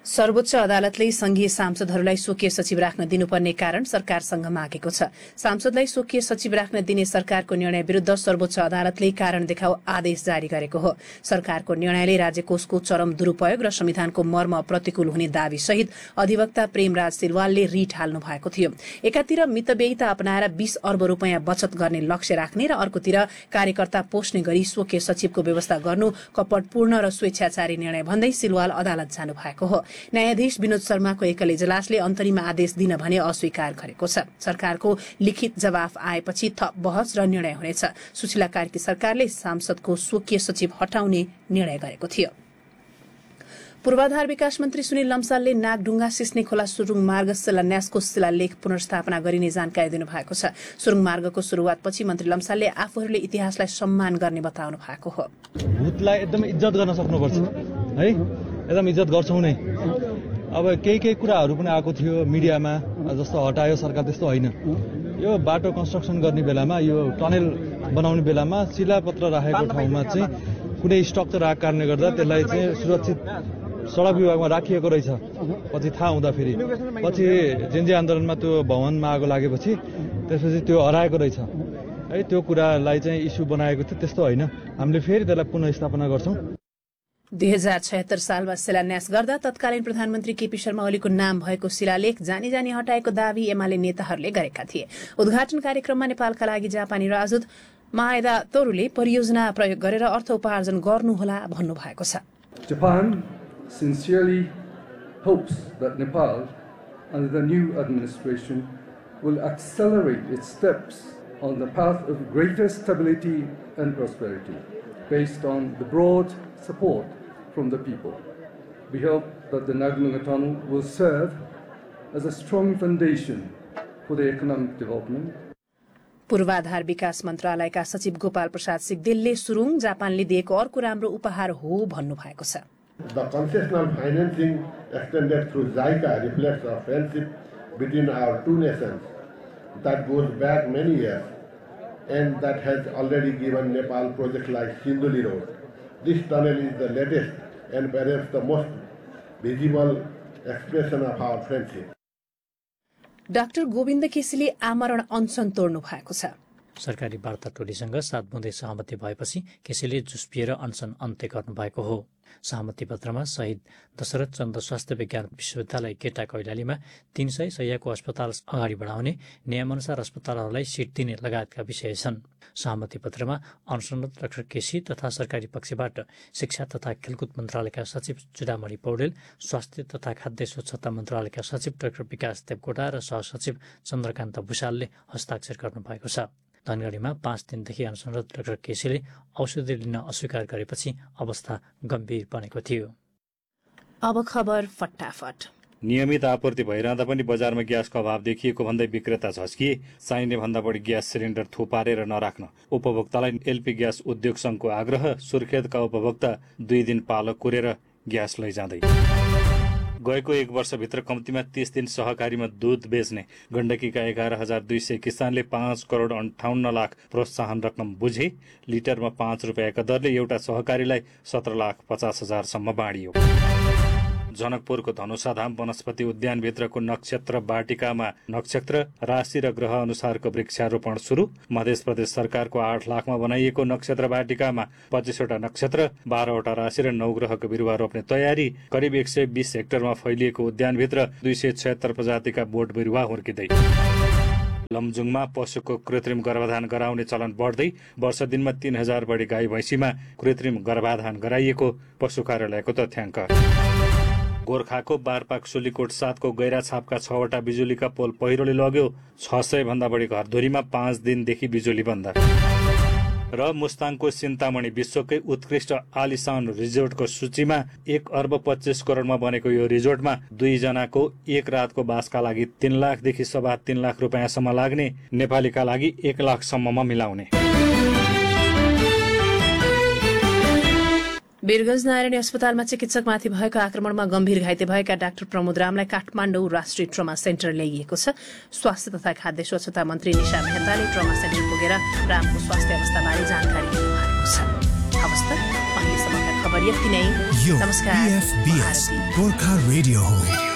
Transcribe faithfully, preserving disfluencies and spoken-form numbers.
सर्वोच्च अदालतले संघीय सांसदहरूलाई स्वकीय सचिव राख्न दिनुपर्ने कारण सरकारसँग मागेको छ। सांसदलाई स्वकीय सचिव राख्न दिने सरकारको निर्णय विरूद्ध सर्वोच्च अदालतले कारण देखाउ आदेश जारी गरेको हो। सरकारको निर्णयले राज्यकोषको चरम दुरूपयोग र संविधानको मर्म प्रतिकूल हुने दावी सहित अधिवक्ता प्रेमराज सिलवालले रिट हाल्नु भएको थियो। एकातिर मितव्ययिता अपनाएर बीस अर्ब रूपियाँ बचत गर्ने लक्ष्य राख्ने र अर्कोतिर कार्यकर्ता पोस्ने गरी स्वकीय सचिवको व्यवस्था गर्नु कपटपूर्ण र स्वेच्छाचारी निर्णय भन्दै सिलवाल अदालत जानु भएको हो। न्यायाधीश विनोद शर्माको एकल इजलासले अन्तरिम आदेश दिन भने अस्वीकार गरेको छ। सरकारको लिखित जवाफ आएपछि थप बहस र निर्णय हुनेछ। सुशीला कार्की सरकारले सांसदको स्वकीय सचिव हटाउने निर्णय गरेको थियो। पूर्वाधार विकास मन्त्री सुनिल लम्सालले नागढुङ्गा सिस्ने खोला सुरुङ मार्ग शिलान्यासको शिलालेख पुनर्स्थापना गरिने जानकारी दिनुभएको छ। सुरुङ मार्गको शुरूआतपछि मन्त्री लम्सालले आफूहरूले इतिहासलाई सम्मान गर्ने बताउनु भएको हो। भूतलाई एकदम इज्जत गर्न सक्नुपर्छ है, एकदम इज्जत गर्छौं नै। अब केही केही कुराहरू पनि आएको थियो मिडियामा, जस्तो हटायो सरकार, त्यस्तो होइन। यो बाटो कन्स्ट्रक्सन गर्ने बेलामा, यो टनेल बनाउने बेलामा शिलापत्र राखेको ठाउँमा चाहिँ कुनै स्ट्रक्चर आएको कारणले गर्दा त्यसलाई चाहिँ सुरक्षित सडक विभागमा राखिएको रहेछ। पछि थाहा हुँदाखेरि पछि जेन्जी आन्दोलनमा त्यो भवनमा आगो लागेपछि त्यसपछि त्यो हराएको रहेछ है। त्यो कुरालाई चाहिँ इस्यु बनाएको थियो, त्यस्तो होइन। हामीले फेरि त्यसलाई पुनर्स्थापना गर्छौं। दुई हजार छयत्तर सालमा शिलान्यास गर्दा तत्कालीन प्रधानमन्त्री केपी शर्मा ओलीको नाम भएको शिलालेख जानी जानी हटाएको दावी एमाले नेताहरूले गरेका थिए। उद्घाटन कार्यक्रममा नेपालका लागि जापानी राजदूत माएदा तोरुले परियोजना प्रयोग गरेर अर्थ उपार्जन गर्नुहोला भन्नुभएको छ। Japan sincerely hopes that Nepal, under the new administration, will accelerate its steps on the path of greater stability and prosperity, based on the broad support from the people. We hope that the Nagdunga Tunnel will serve as a strong foundation for the economic development. पूर्वाधार विकास मन्त्रालयका सचिव गोपाल प्रसाद सिग्देलले सुरुङ जापानले दिएको अर्को राम्रो उपहार हो भन्नुभएको छ। The concessional financing extended through JICA reflects our friendship between our two nations that goes back many years and that has already given Nepal projects like Sinduli Road. This tunnel is the latest and perhaps the most visible expression of our friendship. Doctor Govind केसीले आमरण अनसन तोड्नु भएको छ। सरकारी वार्ता टोलीसँग सात बुँदे सहमति भएपछि केसीले जुस्पिएर अनसन अन्त्य गर्नुभएको हो। सहमति पत्रमा शहीद दशरथ चन्द स्वास्थ्य विज्ञान विश्वविद्यालय केटा कैलालीमा तीन सय शय्याको अस्पताल अगाडि बढाउने, नियमअनुसार अस्पतालहरूलाई सिट दिने लगायतका विषय छन्। सहमति पत्रमा अनसनरत डाक्टर केसी तथा सरकारी पक्षबाट शिक्षा तथा खेलकुद मन्त्रालयका सचिव चुडामणि पौडेल, स्वास्थ्य तथा खाद्य स्वच्छता मन्त्रालयका सचिव डाक्टर विकास देवकोटा र सहसचिव चन्द्रकान्त भूषालले हस्ताक्षर गर्नुभएको छ। धनगढीमा पाँच दिनदेखि अनसनरत डाक्टर केसीले औषधि लिन अस्वीकार गरेपछि अवस्था गम्भीर बनेको थियो। अब खबर फटाफट। नियमित आपूर्ति भइरहँदा पनि बजारमा ग्यासको अभाव देखिएको भन्दै विक्रेता झस्किए। चाहिने भन्दा बढी ग्यास सिलिन्डर थुपारेर नराख्न उपभोक्तालाई एलपी ग्यास उद्योग संघको आग्रह। सुर्खेतका उपभोक्ता दुई दिन पालो कुरेर ग्यास लैजाँदै। गएको एक वर्षभित्र कम्तीमा तीस दिन सहकारीमा दूध बेच्ने गण्डकीका एघार हजार दुई सय किसानले पाँच करोड अन्ठाउन्न लाख प्रोत्साहन रकम बुझे। लिटरमा पाँच रुपियाँका दरले एउटा सहकारीलाई सत्र लाख पचास हजारसम्म बाँडियो। जनकपुरको धनुषाधाम वनस्पति उद्यानभित्रको नक्षत्र वाटिकामा नक्षत्र, राशि र ग्रह अनुसारको वृक्षारोपण सुरु। मध्य प्रदेश सरकारको आठ लाखमा बनाइएको नक्षत्र वाटिकामा पच्चीसवटा नक्षत्र, बाह्रवटा राशि र नौ ग्रहको बिरुवा रोप्ने तयारी। करिब एक सय बीस हेक्टरमा फैलिएको उद्यानभित्र दुई सय छयत्तर प्रजातिका बोट बिरुवा हुर्किँदै। लमजुङमा पशुको कृत्रिम गर्भाधान गराउने चलन बढ्दै। वर्ष दिनमा तीन हजार बढी गाई भैँसीमा कृत्रिम गर्भाधान गराइएको पशु कार्यालयको तथ्याङ्क। गोर्खाको बारपाक सुलीकोट सातको गैराछापका छवटा बिजुलीका पोल पहिरोले लग्यो। छ सय भन्दा बढी घरधुरीमा पाँच दिनदेखि बिजुली बन्द। र मुस्ताङको सिन्तामणी विश्वकै उत्कृष्ट आलिसान रिजोर्टको सूचीमा एक अर्ब पच्चीस करोडमा बनेको यो रिजोर्टमा दुईजनाको एक रातको बासका लागि तीन लाखदेखि सवा तीन लाख रुपियाँसम्म लाग्ने, नेपालीका लागि एक लाखसम्ममा मिलाउने। वीरगंज नारायणी अस्पतालमा चिकित्सकमाथि भएको आक्रमणमा गम्भीर घाइते भएका डाक्टर प्रमोद रामलाई काठमाडौँ राष्ट्रिय ट्रमा सेन्टर ल्याइएको छ। स्वास्थ्य तथा खाद्य स्वच्छता मन्त्री निशा मेहताले ट्रमा सेन्टर पुगेर रामको स्वास्थ्य अवस्थाबारे जानकारी दिनुभएको छ। अवस्था अहिलेसम्मका खबर यति नै। यो नमस्कार। B F B S Gorkha radio हो।